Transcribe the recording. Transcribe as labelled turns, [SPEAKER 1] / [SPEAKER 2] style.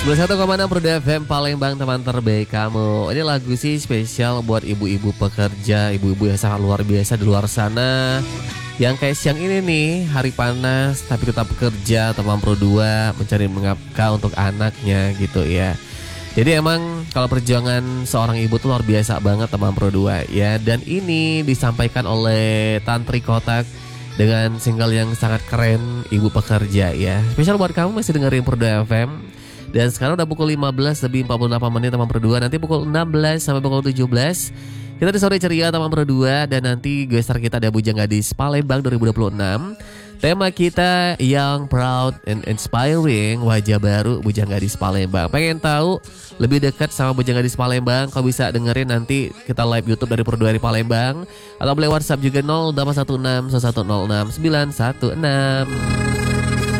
[SPEAKER 1] 91,6 Pro FM Palembang, teman terbaik kamu. Ini lagu sih spesial buat ibu-ibu pekerja, ibu-ibu yang sangat luar biasa di luar sana, yang kayak siang ini nih, hari panas tapi tetap bekerja, teman Pro 2 mencari mengapkah untuk anaknya gitu ya. Jadi emang kalau perjuangan seorang ibu tuh luar biasa banget, teman Pro 2 ya. Dan ini disampaikan oleh Tantri Kotak dengan single yang sangat keren, Ibu Pekerja ya. Spesial buat kamu masih dengerin Pro 2 FM. Dan sekarang udah pukul 15 lebih 48 menit, teman Pro 2. Nanti pukul 16 sampai pukul 17 kita di sore ceria, teman Pro 2. Dan nanti gestar kita ada Bujang Gadis Palembang 2026. Tema kita Young, Proud, and Inspiring, wajah baru Bujang Gadis Palembang. Pengen tahu lebih dekat sama Bujang Gadis Palembang? Kalau bisa dengerin nanti kita live YouTube dari Pro 2 di Palembang, atau boleh WhatsApp juga 0816 1106 916.